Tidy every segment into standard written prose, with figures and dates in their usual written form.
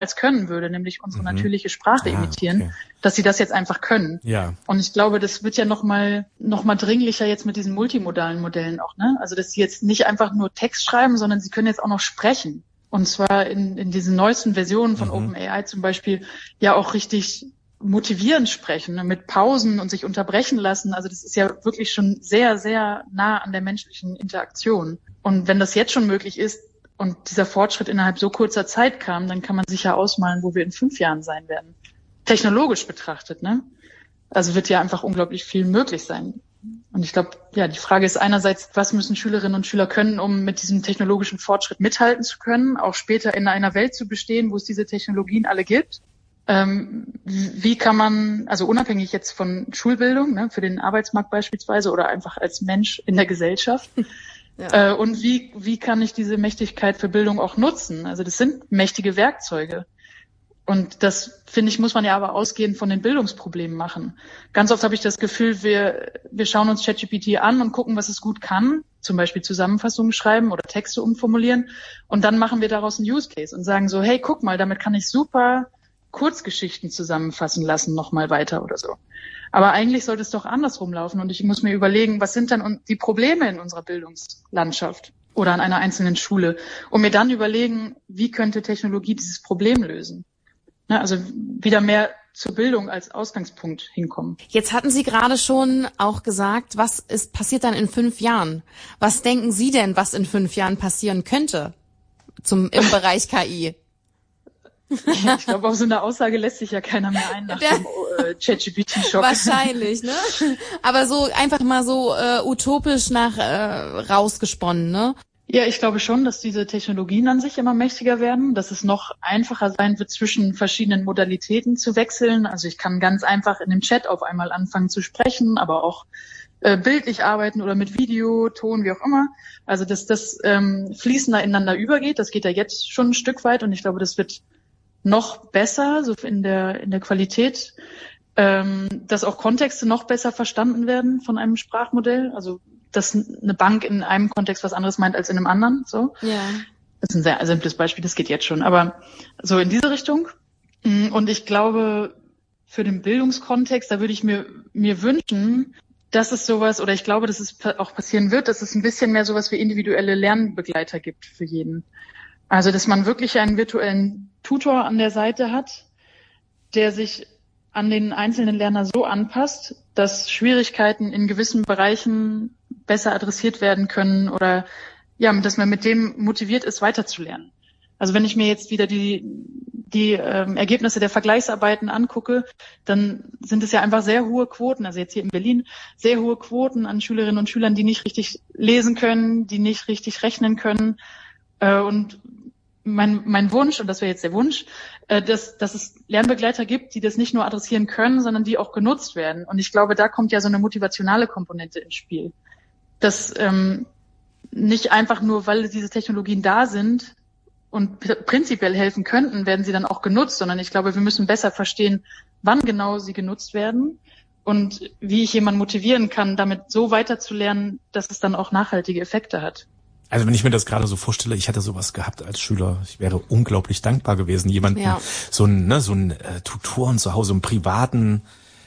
niemals können würde, nämlich unsere natürliche Sprache imitieren, dass sie das jetzt einfach können. Ja. Und ich glaube, das wird ja noch mal dringlicher jetzt mit diesen multimodalen Modellen auch, ne? Also, dass sie jetzt nicht einfach nur Text schreiben, sondern sie können jetzt auch noch sprechen. Und zwar in diesen neuesten Versionen von OpenAI zum Beispiel ja auch richtig motivierend sprechen, ne? Mit Pausen und sich unterbrechen lassen. Also das ist ja wirklich schon sehr, sehr nah an der menschlichen Interaktion. Und wenn das jetzt schon möglich ist und dieser Fortschritt innerhalb so kurzer Zeit kam, dann kann man sich ja ausmalen, wo wir in 5 Jahren sein werden. Technologisch betrachtet, ne? Also wird ja einfach unglaublich viel möglich sein. Und ich glaube, ja, die Frage ist einerseits, was müssen Schülerinnen und Schüler können, um mit diesem technologischen Fortschritt mithalten zu können, auch später in einer Welt zu bestehen, wo es diese Technologien alle gibt. Wie kann man, also unabhängig jetzt von Schulbildung, ne, für den Arbeitsmarkt beispielsweise oder einfach als Mensch in der Gesellschaft, und wie kann ich diese Mächtigkeit für Bildung auch nutzen? Also das sind mächtige Werkzeuge. Und das, finde ich, muss man ja aber ausgehend von den Bildungsproblemen machen. Ganz oft habe ich das Gefühl, wir schauen uns ChatGPT an und gucken, was es gut kann, zum Beispiel Zusammenfassungen schreiben oder Texte umformulieren. Und dann machen wir daraus einen Use Case und sagen so, hey, guck mal, damit kann ich super Kurzgeschichten zusammenfassen lassen, nochmal weiter oder so. Aber eigentlich sollte es doch andersrum laufen. Und ich muss mir überlegen, was sind denn die Probleme in unserer Bildungslandschaft oder an einer einzelnen Schule? Und mir dann überlegen, wie könnte Technologie dieses Problem lösen? Ne, also wieder mehr zur Bildung als Ausgangspunkt hinkommen. Jetzt hatten Sie gerade schon auch gesagt, passiert dann in 5 Jahren? Was denken Sie denn, was in 5 Jahren passieren könnte im Bereich KI? Ich glaube, auf so eine Aussage lässt sich ja keiner mehr ein nach dem ChatGPT-Schock. Wahrscheinlich, ne? Aber so einfach mal so utopisch rausgesponnen, ne? Ja, ich glaube schon, dass diese Technologien an sich immer mächtiger werden, dass es noch einfacher sein wird, zwischen verschiedenen Modalitäten zu wechseln. Also ich kann ganz einfach in dem Chat auf einmal anfangen zu sprechen, aber auch bildlich arbeiten oder mit Video, Ton, wie auch immer. Also dass das fließender ineinander übergeht, das geht ja jetzt schon ein Stück weit und ich glaube, das wird noch besser, so in der Qualität, dass auch Kontexte noch besser verstanden werden von einem Sprachmodell. Also dass eine Bank in einem Kontext was anderes meint als in einem anderen. So. Ja. Das ist ein sehr simples Beispiel, das geht jetzt schon. Aber so in diese Richtung. Und ich glaube, für den Bildungskontext, da würde ich mir wünschen, dass es sowas, oder ich glaube, dass es auch passieren wird, dass es ein bisschen mehr sowas wie individuelle Lernbegleiter gibt für jeden. Also, dass man wirklich einen virtuellen Tutor an der Seite hat, der sich an den einzelnen Lerner so anpasst, dass Schwierigkeiten in gewissen Bereichen besser adressiert werden können oder ja, dass man mit dem motiviert ist, weiterzulernen. Also wenn ich mir jetzt wieder die Ergebnisse der Vergleichsarbeiten angucke, dann sind es ja einfach sehr hohe Quoten, also jetzt hier in Berlin, sehr hohe Quoten an Schülerinnen und Schülern, die nicht richtig lesen können, die nicht richtig rechnen können. Und mein Wunsch, und das wäre jetzt der Wunsch, dass es Lernbegleiter gibt, die das nicht nur adressieren können, sondern die auch genutzt werden. Und ich glaube, da kommt ja so eine motivationale Komponente ins Spiel. Dass nicht einfach nur, weil diese Technologien da sind und prinzipiell helfen könnten, werden sie dann auch genutzt, sondern ich glaube, wir müssen besser verstehen, wann genau sie genutzt werden und wie ich jemanden motivieren kann, damit so weiterzulernen, dass es dann auch nachhaltige Effekte hat. Also wenn ich mir das gerade so vorstelle, ich hätte sowas gehabt als Schüler, ich wäre unglaublich dankbar gewesen, jemanden, so ein Tutoren zu Hause, einen privaten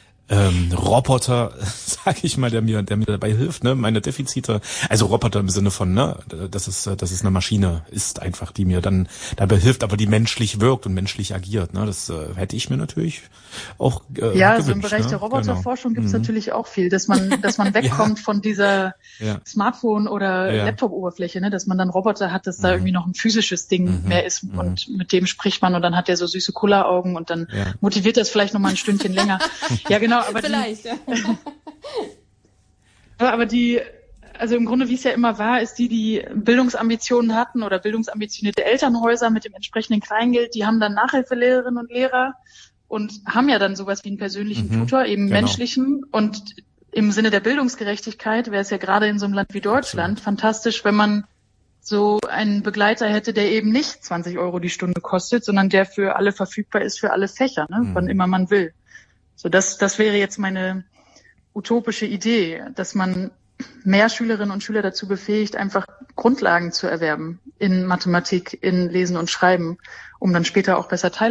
Roboter, sag ich mal, der mir dabei hilft, ne, meine Defizite, also Roboter im Sinne von, ne, das ist eine Maschine ist einfach, die mir dann dabei hilft, aber die menschlich wirkt und menschlich agiert, ne, das hätte ich mir natürlich auch gewünscht, also im Bereich der Roboterforschung gibt's natürlich auch viel, dass man wegkommt von dieser Smartphone- oder Laptop-Oberfläche, ne, dass man dann Roboter hat, dass da irgendwie noch ein physisches Ding mehr ist und mit dem spricht man und dann hat der so süße Kulleraugen und dann motiviert das vielleicht noch mal ein Stündchen länger. Ja, genau, aber vielleicht, also im Grunde, wie es ja immer war, ist die Bildungsambitionen hatten oder bildungsambitionierte Elternhäuser mit dem entsprechenden Kleingeld, die haben dann Nachhilfelehrerinnen und Lehrer und haben ja dann sowas wie einen persönlichen Tutor, eben menschlichen. Und im Sinne der Bildungsgerechtigkeit wäre es ja gerade in so einem Land wie Deutschland fantastisch, wenn man so einen Begleiter hätte, der eben nicht 20 € die Stunde kostet, sondern der für alle verfügbar ist, für alle Fächer, ne, wann immer man will. So, das wäre jetzt meine utopische Idee, dass man mehr Schülerinnen und Schüler dazu befähigt, einfach Grundlagen zu erwerben in Mathematik, in Lesen und Schreiben, um dann später auch besser